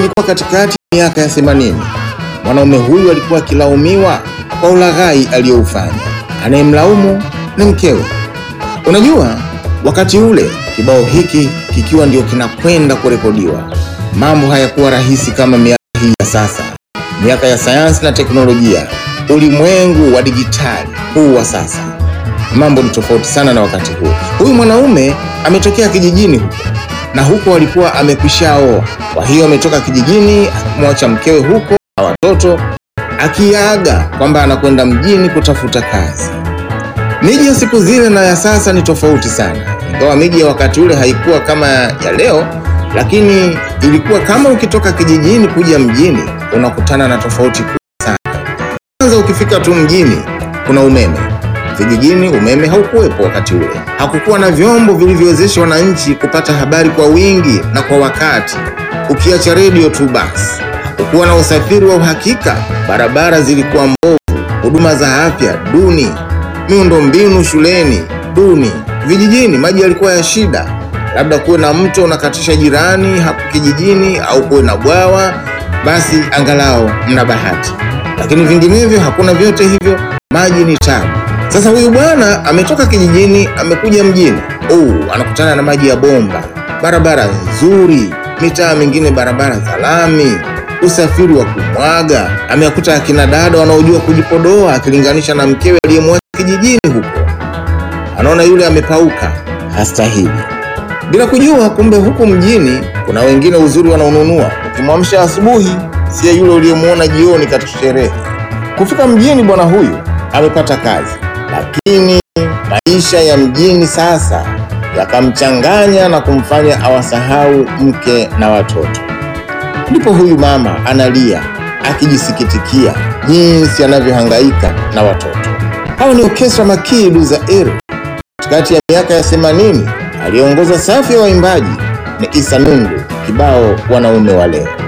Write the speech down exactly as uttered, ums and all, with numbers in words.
Ilikuwa katikati ya miaka ya themanini. Mwanaume huyu alikuwa akilaumiwa kwa ulaghai aliyoufanya. Anayemlaumu ni mkewe. Unajua, wakati ule kibao hiki kikiwa ndio kinakwenda kurekodiwa, mambo hayakuwa rahisi kama miaka hii ya sasa. Miaka ya sayansi na teknolojia, ulimwengu wa dijitali huu wa sasa, mambo ni tofauti sana na wakati huo. Huyu mwanaume ametokea kijijini huko, na huko alikuwa amekwishaoa. Kwa hiyo ametoka kijijini akimwacha mkewe huko na watoto, akiaga kwamba anakwenda mjini kutafuta kazi. Miji ya siku zile na ya sasa ni tofauti sana. Ingawa miji ya wakati ule haikuwa kama ya leo, lakini ilikuwa kama ukitoka kijijini kuja mjini unakutana na tofauti kubwa sana. Kwanza ukifika tu mjini kuna umeme. Vijijini umeme haukuwepo wakati ule. Hakukuwa na vyombo vilivyowezesha wananchi kupata habari kwa wingi na kwa wakati, ukiacha redio tu basi. Hakukuwa na usafiri wa uhakika, barabara zilikuwa mbovu, huduma za afya duni, miundombinu shuleni duni. Vijijini maji yalikuwa ya shida, labda kuwe na mto unakatisha jirani hapo kijijini, au kuwe na bwawa, basi angalau mna bahati. Lakini vinginevyo hakuna vyote hivyo, maji ni tabu. Sasa huyu bwana ametoka kijijini amekuja mjini. Oh, anakutana na maji ya bomba, barabara nzuri, mitaa mingine barabara za lami, usafiri wa kumwaga. Ameakuta akina dada wanaojua kujipodoa akilinganisha na mkewe aliyemwacha kijijini huko. Anaona yule amepauka, hastahili. Bila kujua kumbe huku mjini kuna wengine uzuri wanaonunua. Ukimwamsha asubuhi si yule uliyemuona jioni katika sherehe. Kufika mjini bwana huyu amepata kazi, lakini maisha ya mjini sasa yakamchanganya na kumfanya awasahau mke na watoto. Ndipo huyu mama analia akijisikitikia jinsi anavyohangaika na watoto. Hao ni Orchestra Makidu za Eru. Katikati ya miaka ya themanini aliongoza safu ya waimbaji ni Issa Nungu, kibao wanaume wa leo.